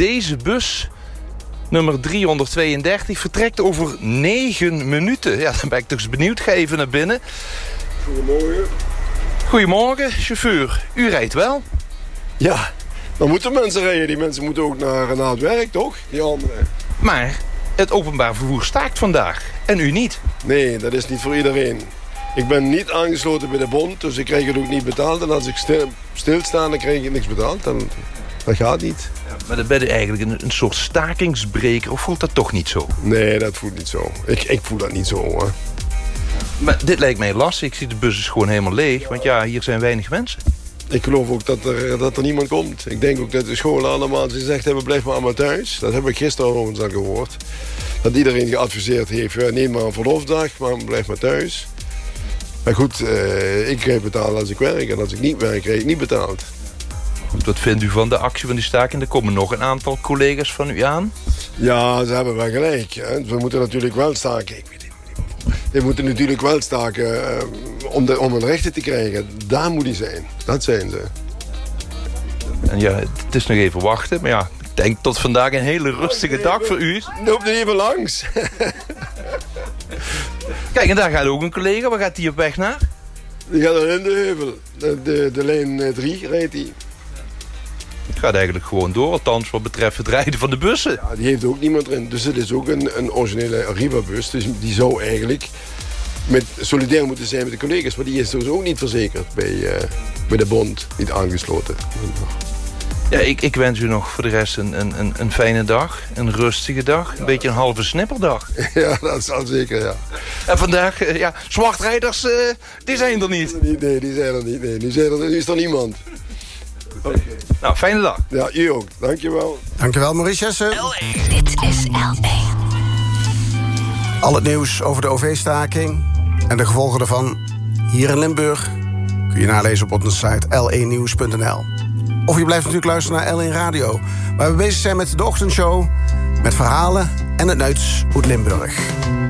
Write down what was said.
deze bus, nummer 332, vertrekt over 9 minuten. Ja, dan ben ik toch eens benieuwd. Ga even naar binnen. Goedemorgen. Goedemorgen, chauffeur. U rijdt wel? Ja, dan moeten mensen rijden. Die mensen moeten ook naar het werk, toch? Die anderen. Maar het openbaar vervoer staakt vandaag. En u niet. Nee, dat is niet voor iedereen. Ik ben niet aangesloten bij de bond, dus ik krijg het ook niet betaald. En als ik stilsta, dan krijg ik niks betaald. Dat gaat niet. Ja, maar dan ben je eigenlijk een soort stakingsbreker. Of voelt dat toch niet zo? Nee, dat voelt niet zo. Ik voel dat niet zo, hoor. Maar dit lijkt mij lastig. Ik zie de bus is gewoon helemaal leeg. Want ja, hier zijn weinig mensen. Ik geloof ook dat er niemand komt. Ik denk ook dat de scholen allemaal gezegd hebben, blijf maar allemaal thuis. Dat heb ik gisteren overigens al gehoord. Dat iedereen geadviseerd heeft, neem maar een verlofdag, maar blijf maar thuis. Maar goed, ik krijg betaald als ik werk. En als ik niet werk, krijg ik niet betaald. Goed, wat vindt u van de actie van die staking? Er komen nog een aantal collega's van u aan. Ja, ze hebben wel gelijk. Hè. We moeten natuurlijk wel staken. We moeten natuurlijk wel staken om hun rechten te krijgen. Daar moet die zijn. Dat zijn ze. En ja, het is nog even wachten. Maar ja, ik denk tot vandaag een hele rustige dag voor u is. Loop er even langs. Kijk, en daar gaat ook een collega. Waar gaat die op weg naar? Die gaat er in de heuvel. De lijn 3 rijdt die. Het gaat eigenlijk gewoon door. Althans, wat betreft het rijden van de bussen. Ja, die heeft ook niemand erin. Dus het is ook een originele Arriva-bus. Dus die zou eigenlijk solidair moeten zijn met de collega's. Maar die is dus ook niet verzekerd bij de bond. Niet aangesloten. Ja, ik wens u nog voor de rest een fijne dag. Een rustige dag. Een beetje een halve snipperdag. Ja, dat zal zeker, ja. En vandaag, ja, zwartrijders, die zijn er niet. Nee, die zijn er niet. Nee, nu is er niemand. Okay. Nou, fijne dag. Ja, u ook. Dankjewel. Dankjewel, Maurice Jessen. Dit is L1. Al het nieuws over de OV-staking en de gevolgen daarvan hier in Limburg kun je nalezen op onze site l1nieuws.nl. Of je blijft natuurlijk luisteren naar L1 Radio, waar we bezig zijn met de ochtendshow, met verhalen en het nieuws uit Limburg.